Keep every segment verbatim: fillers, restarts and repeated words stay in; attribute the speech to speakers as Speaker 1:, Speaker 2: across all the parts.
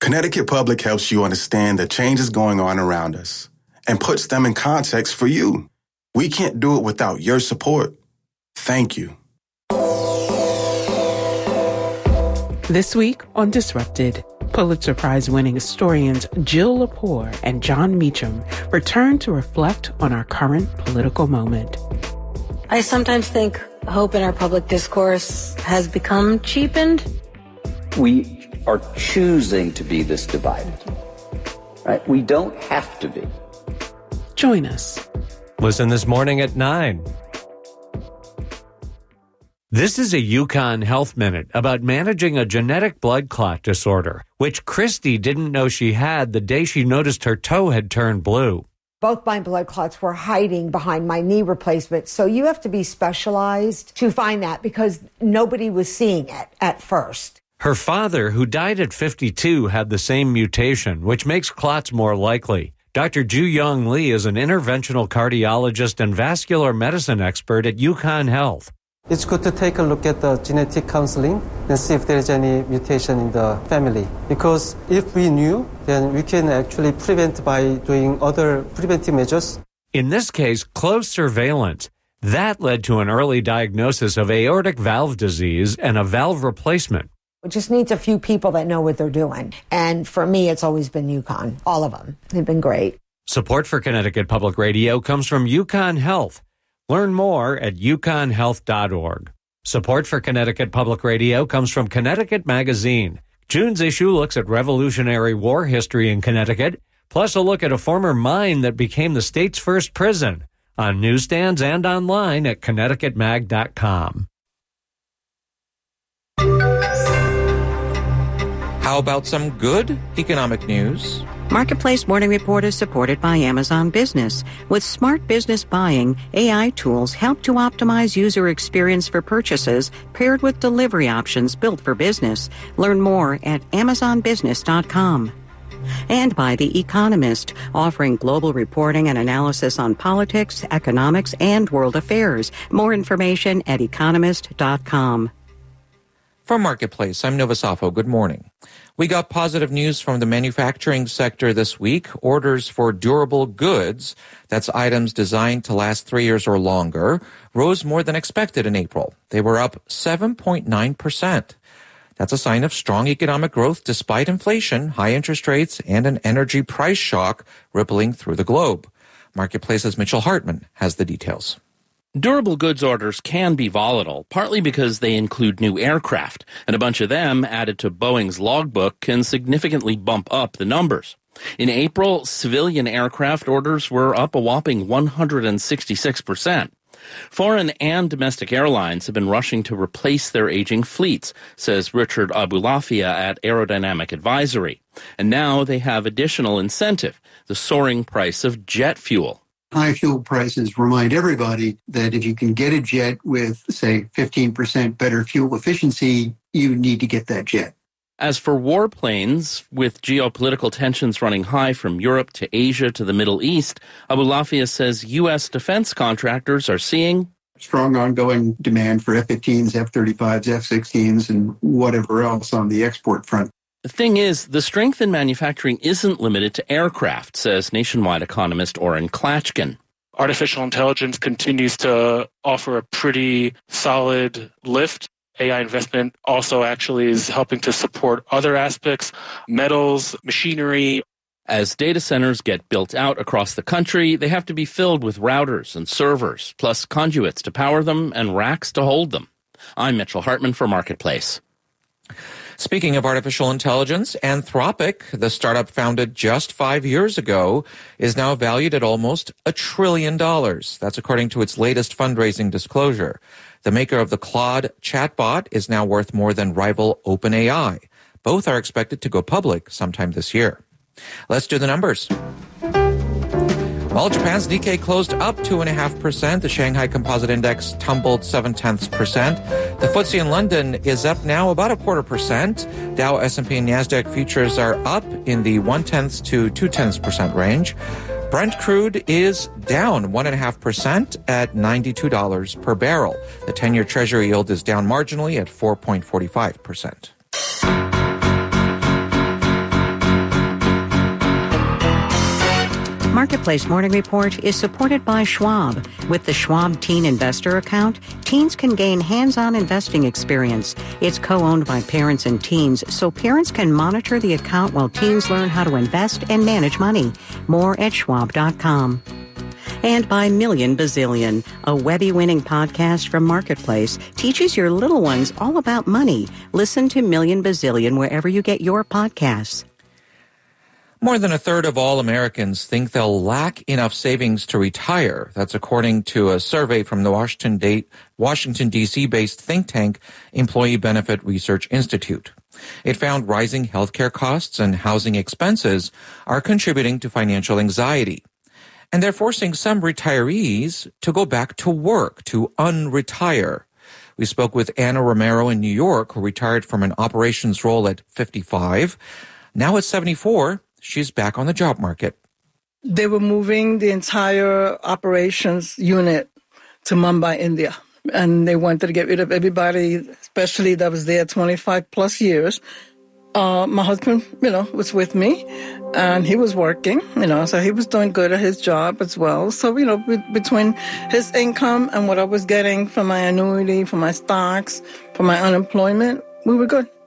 Speaker 1: Connecticut Public helps you understand the changes going on around us and puts them in context for you. We can't do it without your support. Thank you.
Speaker 2: This week on Disrupted, Pulitzer Prize-winning historians Jill Lepore and Jon Meacham return to reflect on our current political moment.
Speaker 3: I sometimes think hope in our public discourse has become cheapened.
Speaker 4: We are choosing to be this divided, right? We don't have to be.
Speaker 2: Join us.
Speaker 5: Listen this morning at nine. This is a UConn Health Minute about managing a genetic blood clot disorder, which Christy didn't know she had the day she noticed her toe had turned blue.
Speaker 6: Both my blood clots were hiding behind my knee replacement. So you have to be specialized to find that because nobody was seeing it at first.
Speaker 5: Her father, who died at fifty-two, had the same mutation, which makes clots more likely. Doctor Ju-Young Lee is an interventional cardiologist and vascular medicine expert at UConn Health.
Speaker 7: It's good to take a look at the genetic counseling and see if there's any mutation in the family. Because if we knew, then we can actually prevent by doing other preventive measures.
Speaker 5: In this case, close surveillance. That led to an early diagnosis of aortic valve disease and a valve replacement.
Speaker 6: It just needs a few people that know what they're doing. And for me, it's always been UConn. All of them. They've been great.
Speaker 5: Support for Connecticut Public Radio comes from UConn Health. Learn more at U conn health dot org. Support for Connecticut Public Radio comes from Connecticut Magazine. June's issue looks at Revolutionary War history in Connecticut, plus a look at a former mine that became the state's first prison. On newsstands and online at connecticut mag dot com.
Speaker 8: How about some good economic news?
Speaker 9: Marketplace Morning Report is supported by Amazon Business. With smart business buying, A I tools help to optimize user experience for purchases paired with delivery options built for business. Learn more at amazon business dot com. And by The Economist, offering global reporting and analysis on politics, economics, and world affairs. More information at economist dot com.
Speaker 8: From Marketplace, I'm Nova Safo. Good morning. We got positive news from the manufacturing sector this week. Orders for durable goods, that's items designed to last three years or longer, rose more than expected in April. They were up seven point nine percent. That's a sign of strong economic growth despite inflation, high interest rates, and an energy price shock rippling through the globe. Marketplace's Mitchell Hartman has the details.
Speaker 10: Durable goods orders can be volatile, partly because they include new aircraft, and a bunch of them added to Boeing's logbook can significantly bump up the numbers. In April, civilian aircraft orders were up a whopping one hundred sixty-six percent. Foreign and domestic airlines have been rushing to replace their aging fleets, says Richard Abulafia at Aerodynamic Advisory. And now they have additional incentive, the soaring price of jet fuel.
Speaker 11: High fuel prices remind everybody that if you can get a jet with, say, fifteen percent better fuel efficiency, you need to get that jet.
Speaker 10: As for warplanes, with geopolitical tensions running high from Europe to Asia to the Middle East, Abulafia says U S defense contractors are seeing
Speaker 11: strong ongoing demand for F fifteens, F thirty-fives, F sixteens, and whatever else on the export front.
Speaker 10: The thing is, the strength in manufacturing isn't limited to aircraft, says nationwide economist Oren Klatchkin.
Speaker 12: Artificial intelligence continues to offer a pretty solid lift. A I investment also actually is helping to support other aspects, metals, machinery.
Speaker 10: As data centers get built out across the country, they have to be filled with routers and servers, plus conduits to power them and racks to hold them. I'm Mitchell Hartman for Marketplace.
Speaker 8: Speaking of artificial intelligence, Anthropic, the startup founded just five years ago, is now valued at almost a trillion dollars. That's according to its latest fundraising disclosure. The maker of the Claude chatbot is now worth more than rival OpenAI. Both are expected to go public sometime this year. Let's do the numbers. Well, Japan's Nikkei closed up two point five percent. The Shanghai Composite Index tumbled seven tenths percent. The F T S E in London is up now about a quarter percent. Dow, S and P, and NASDAQ futures are up in the one-tenths to two-tenths percent range. Brent crude is down one point five percent at ninety-two dollars per barrel. The ten-year Treasury yield is down marginally at four point four five percent.
Speaker 9: Marketplace Morning Report is supported by Schwab. With the Schwab Teen Investor Account, teens can gain hands-on investing experience. It's co-owned by parents and teens, so parents can monitor the account while teens learn how to invest and manage money. More at schwab dot com. And by Million Bazillion, a Webby-winning podcast from Marketplace, teaches your little ones all about money. Listen to Million Bazillion wherever you get your podcasts.
Speaker 8: More than a third of all Americans think they'll lack enough savings to retire. That's according to a survey from the Washington, Washington D C-based think tank Employee Benefit Research Institute. It found rising healthcare costs and housing expenses are contributing to financial anxiety. And they're forcing some retirees to go back to work, to unretire. We spoke with Anna Romero in New York, who retired from an operations role at fifty-five. Now at seventy-four, she's back on the job market.
Speaker 13: They were moving the entire operations unit to Mumbai, India. And they wanted to get rid of everybody, especially that was there twenty-five plus years. Uh, my husband, you know, was with me, and he was working, you know, so he was doing good at his job as well. So, you know, be- between his income and what I was getting from my annuity, from my stocks, from my unemployment, we were good.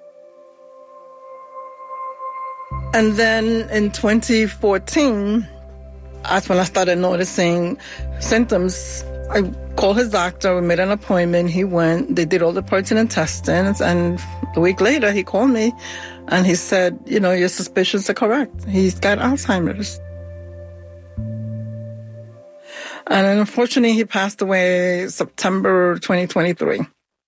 Speaker 13: And then in twenty fourteen, that's when I started noticing symptoms. I called his doctor, we made an appointment, he went, they did all the pertinent testings, and a week later he called me and he said, you know, your suspicions are correct. He's got Alzheimer's. And unfortunately, he passed away September twenty twenty-three.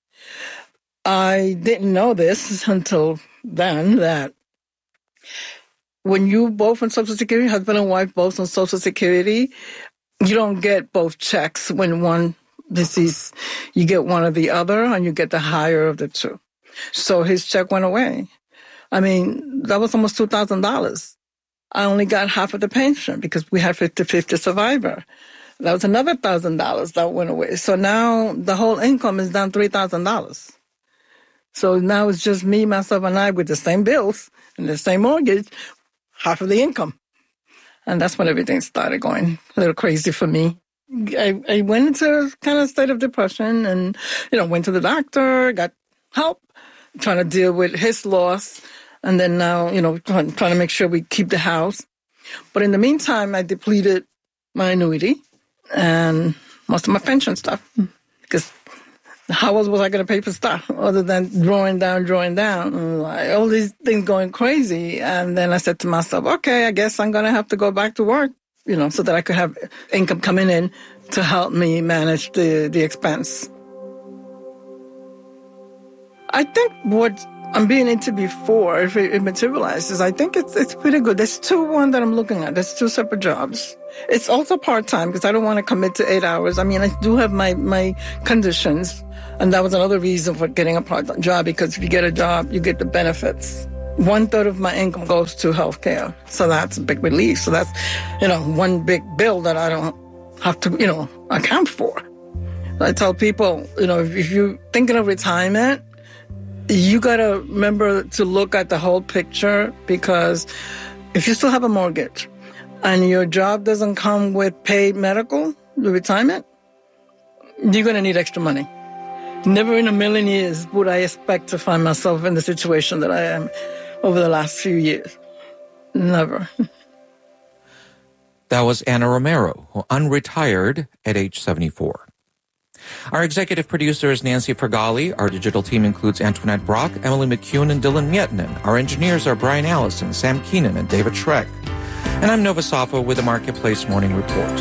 Speaker 13: I didn't know this until then, that when you both on Social Security, husband and wife both on Social Security, you don't get both checks when one disease, you get one or the other, and you get the higher of the two. So his check went away. I mean, that was almost two thousand dollars. I only got half of the pension because we had fifty-fifty survivor. That was another one thousand dollars that went away. So now the whole income is down three thousand dollars. So now it's just me, myself, and I with the same bills and the same mortgage, half of the income. And that's when everything started going a little crazy for me. I, I went into a kind of state of depression and, you know, went to the doctor, got help, trying to deal with his loss. And then now, you know, trying, trying to make sure we keep the house. But in the meantime, I depleted my annuity and most of my pension stuff. Because how else was I going to pay for stuff other than drawing down, drawing down? Like, all these things going crazy. And then I said to myself, okay, I guess I'm going to have to go back to work, you know, so that I could have income coming in to help me manage the, the expense. I think what I'm being into before, if it, it materializes, I think it's it's pretty good. There's two one that I'm looking at. There's two separate jobs. It's also part-time because I don't want to commit to eight hours. I mean, I do have my, my conditions, and that was another reason for getting a part-time job, because if you get a job, you get the benefits. One-third of my income goes to healthcare, so that's a big relief. So that's, you know, one big bill that I don't have to, you know, account for. I tell people, you know, if, if you're thinking of retirement, you got to remember to look at the whole picture, because if you still have a mortgage and your job doesn't come with paid medical, the retirement, you're going to need extra money. Never in a million years would I expect to find myself in the situation that I am over the last few years. Never.
Speaker 8: That was Anna Romero, who unretired at age seventy-four. Our executive producer is Nancy Fergali. Our digital team includes Antoinette Brock, Emily McCune, and Dylan Mietinen. Our engineers are Brian Allison, Sam Keenan, and David Schreck. And I'm Nova Safo with the Marketplace Morning Report.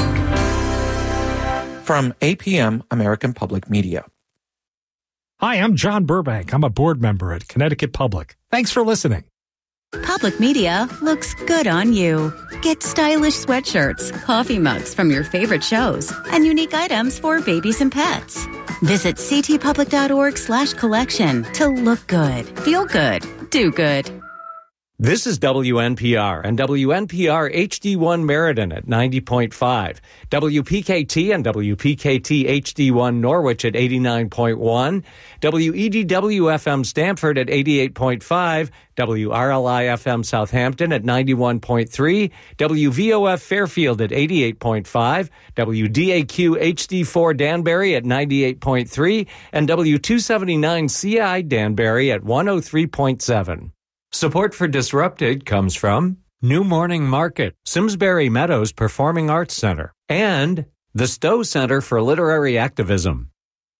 Speaker 8: From A P M, American Public Media.
Speaker 14: Hi, I'm John Burbank. I'm a board member at Connecticut Public. Thanks for listening.
Speaker 15: Public Media looks good on you. Get stylish sweatshirts, coffee mugs from your favorite shows, and unique items for babies and pets. Visit ctpublic.org slash collection to look good, feel good, do good.
Speaker 5: This is W N P R and W N P R H D one Meriden at ninety point five, W P K T and W P K T H D one Norwich at eighty-nine point one, W E D W F M Stamford at eighty-eight point five, W R L I F M Southampton at ninety-one point three, W V O F Fairfield at eighty-eight point five, W D A Q H D four Danbury at ninety-eight point three, and W two seventy-nine C I Danbury at one oh three point seven. Support for Disrupted comes from New Morning Market, Simsbury Meadows Performing Arts Center, and the Stowe Center for Literary Activism.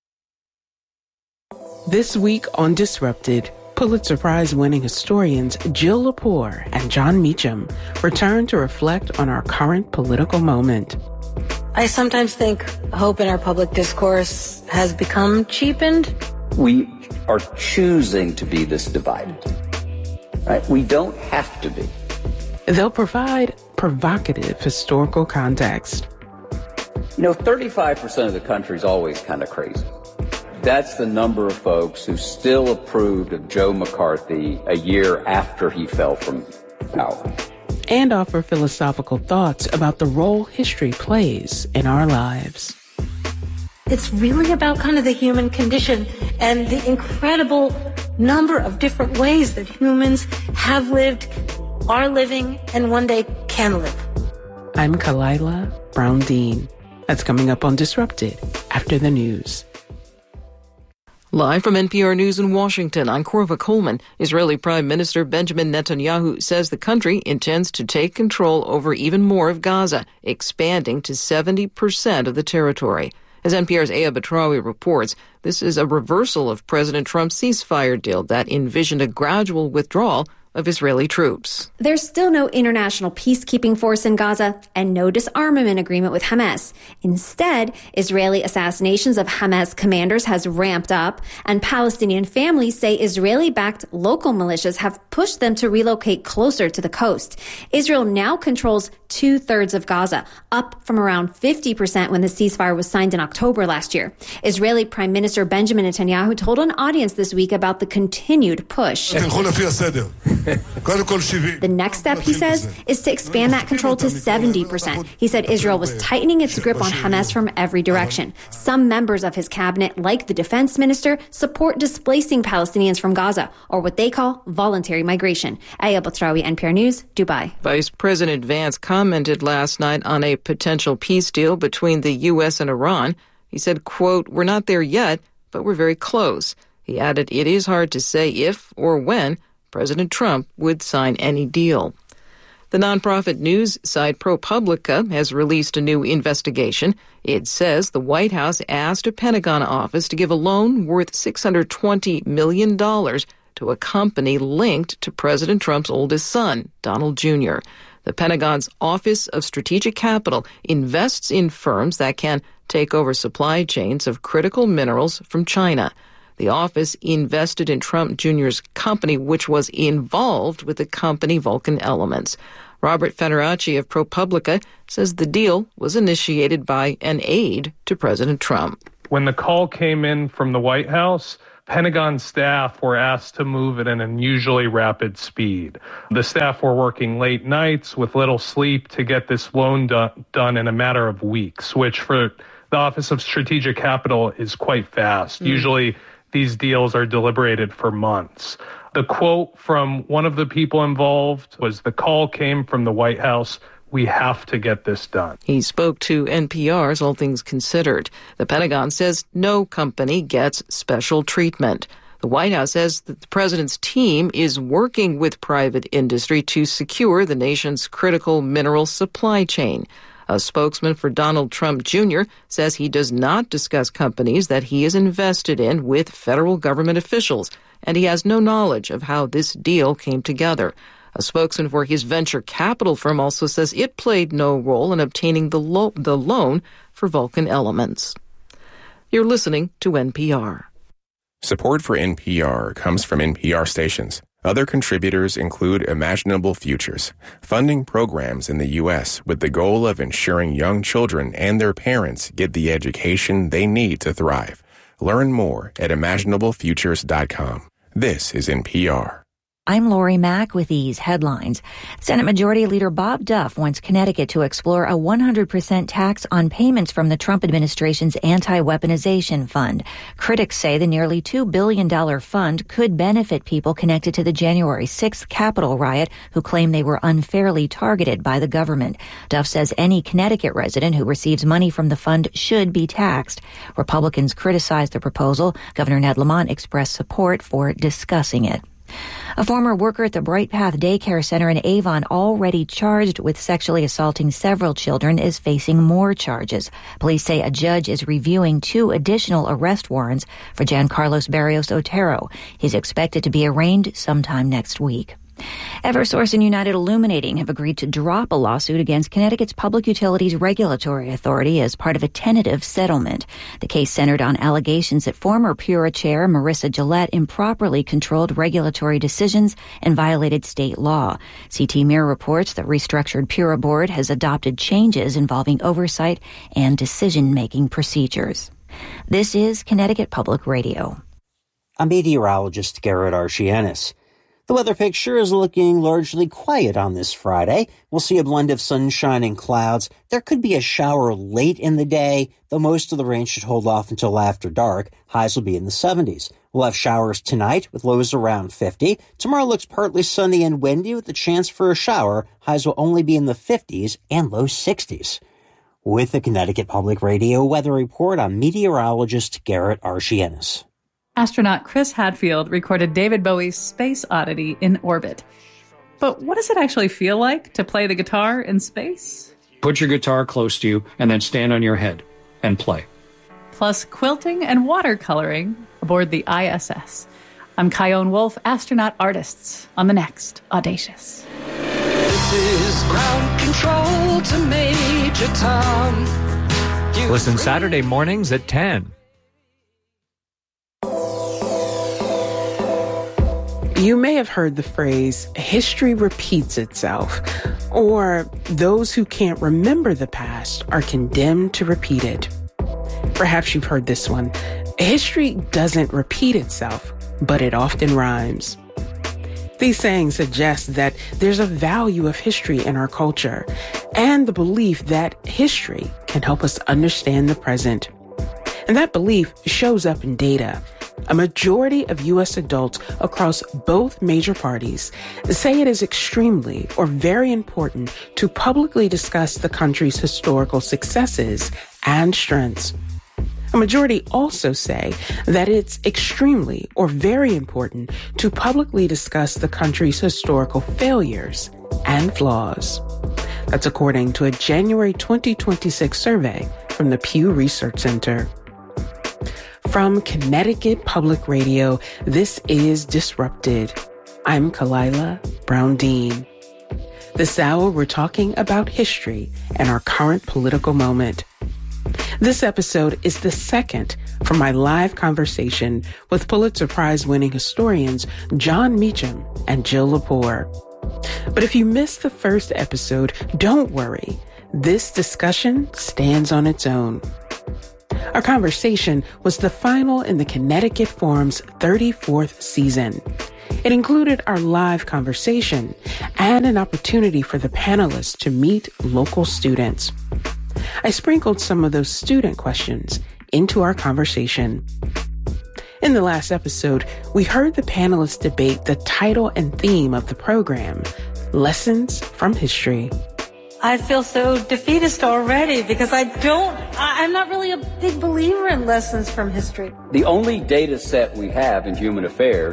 Speaker 2: This week on Disrupted, Pulitzer Prize-winning historians Jill Lepore and John Meacham return to reflect on our current political moment.
Speaker 3: I sometimes think hope in our public discourse has become cheapened.
Speaker 4: We are choosing to be this divided. Right? We don't have to be.
Speaker 2: They'll provide provocative historical context.
Speaker 4: You know, thirty-five percent of the country is always kind of crazy. That's the number of folks who still approved of Joe McCarthy a year after he fell from power.
Speaker 2: And offer philosophical thoughts about the role history plays in our lives.
Speaker 3: It's really about kind of the human condition and the incredible number of different ways that humans have lived, are living, and one day can live.
Speaker 2: I'm Kalila Brown-Dean. That's coming up on Disrupted after the news.
Speaker 16: Live from N P R News in Washington, I'm Korva Coleman. Israeli Prime Minister Benjamin Netanyahu says the country intends to take control over even more of Gaza, expanding to seventy percent of the territory. As N P R's Aya Batrawi reports, this is a reversal of President Trump's ceasefire deal that envisioned a gradual withdrawal of Israeli troops.
Speaker 17: There's still no international peacekeeping force in Gaza and no disarmament agreement with Hamas. Instead, Israeli assassinations of Hamas commanders has ramped up, and Palestinian families say Israeli-backed local militias have pushed them to relocate closer to the coast. Israel now controls two-thirds of Gaza, up from around fifty percent when the ceasefire was signed in October last year. Israeli Prime Minister Benjamin Netanyahu told an audience this week about the continued push. The next step, he says, is to expand that control to seventy percent. He said Israel was tightening its grip on Hamas from every direction. Some members of his cabinet, like the defense minister, support displacing Palestinians from Gaza, or what they call voluntary migration. Aya Batrawi, N P R News, Dubai.
Speaker 16: Vice President Vance commented last night on a potential peace deal between the U S and Iran. He said, quote, "We're not there yet, but we're very close." He added, "It is hard to say if or when President Trump would sign any deal." The nonprofit news site ProPublica has released a new investigation. It says the White House asked a Pentagon office to give a loan worth six hundred twenty million dollars to a company linked to President Trump's oldest son, Donald Junior The Pentagon's Office of Strategic Capital invests in firms that can take over supply chains of critical minerals from China. The office invested in Trump Junior's company, which was involved with the company Vulcan Elements. Robert Federacci of ProPublica says the deal was initiated by an aide to President Trump.
Speaker 18: When the call came in from the White House, Pentagon staff were asked to move at an unusually rapid speed. The staff were working late nights with little sleep to get this loan do- done in a matter of weeks, which for the Office of Strategic Capital is quite fast. Mm. Usually these deals are deliberated for months. The quote from one of the people involved was, "The call came from the White House. We have to get this done."
Speaker 16: He spoke to N P R's All Things Considered. The Pentagon says no company gets special treatment. The White House says that the president's team is working with private industry to secure the nation's critical mineral supply chain. A spokesman for Donald Trump Junior says he does not discuss companies that he is invested in with federal government officials, and he has no knowledge of how this deal came together. A spokesman for his venture capital firm also says it played no role in obtaining the, lo- the loan for Vulcan Elements. You're listening to N P R.
Speaker 19: Support for N P R comes from N P R stations. Other contributors include Imaginable Futures, funding programs in the U S with the goal of ensuring young children and their parents get the education they need to thrive. Learn more at imaginable futures dot com. This is N P R.
Speaker 20: I'm Lori Mack with these headlines. Senate Majority Leader Bob Duff wants Connecticut to explore a one hundred percent tax on payments from the Trump administration's anti-weaponization fund. Critics say the nearly two billion dollars fund could benefit people connected to the January sixth Capitol riot who claim they were unfairly targeted by the government. Duff says any Connecticut resident who receives money from the fund should be taxed. Republicans criticized the proposal. Governor Ned Lamont expressed support for discussing it. A former worker at the Bright Path Daycare Center in Avon, already charged with sexually assaulting several children, is facing more charges. Police say a judge is reviewing two additional arrest warrants for Giancarlos Barrios Otero. He's expected to be arraigned sometime next week. Eversource and United Illuminating have agreed to drop a lawsuit against Connecticut's Public Utilities Regulatory Authority as part of a tentative settlement. The case centered on allegations that former PURA chair Marissa Gillette improperly controlled regulatory decisions and violated state law. C T Mirror reports the restructured PURA board has adopted changes involving oversight and decision-making procedures. This is Connecticut Public Radio.
Speaker 21: I'm meteorologist Garrett Archianis. The weather picture is looking largely quiet on this Friday. We'll see a blend of sunshine and clouds. There could be a shower late in the day, though most of the rain should hold off until after dark. Highs will be in the seventies. We'll have showers tonight with lows around fifty. Tomorrow looks partly sunny and windy with a chance for a shower. Highs will only be in the fifties and low sixties. With the Connecticut Public Radio Weather Report, I'm meteorologist Garrett Archianis.
Speaker 22: Astronaut Chris Hadfield recorded David Bowie's Space Oddity in orbit. But what does it actually feel like to play the guitar in space?
Speaker 23: Put your guitar close to you and then stand on your head and play.
Speaker 22: Plus quilting and watercoloring aboard the I S S. I'm Kyone Wolf, astronaut artists, on the next Audacious.
Speaker 24: This is ground control to Major Tom. You
Speaker 5: Listen Saturday mornings at ten.
Speaker 2: You may have heard the phrase, history repeats itself, or those who can't remember the past are condemned to repeat it. Perhaps you've heard this one. History doesn't repeat itself, but it often rhymes. These sayings suggest that there's a value of history in our culture and the belief that history can help us understand the present. And that belief shows up in data. A majority of U S adults across both major parties say it is extremely or very important to publicly discuss the country's historical successes and strengths. A majority also say that it's extremely or very important to publicly discuss the country's historical failures and flaws. That's according to a January twenty twenty-six survey from the Pew Research Center. From Connecticut Public Radio, this is Disrupted. I'm Kalila Brown-Dean. This hour, we're talking about history and our current political moment. This episode is the second from my live conversation with Pulitzer Prize-winning historians Jon Meacham and Jill Lepore. But if you missed the first episode, don't worry. This discussion stands on its own. Our conversation was the final in the Connecticut Forum's thirty-fourth season. It included our live conversation and an opportunity for the panelists to meet local students. I sprinkled some of those student questions into our conversation. In the last episode, we heard the panelists debate the title and theme of the program, Lessons from History.
Speaker 3: I feel so defeatist already because I don't, I, I'm not really a big believer in lessons from history.
Speaker 4: The only data set we have in human affairs